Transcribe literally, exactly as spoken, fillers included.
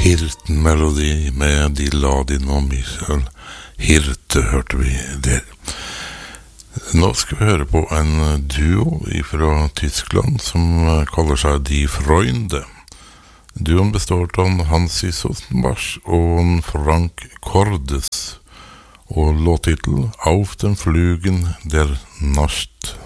Hirten-melodi med De Ladin og Michael Hirte hørte vi der. Nå skal vi høre på en duo fra Tyskland som kaller seg Die Freunde. Duoen består av Hansi Sossenbach og Frank Cordes, og låttitel Auf den Flügen der Nacht.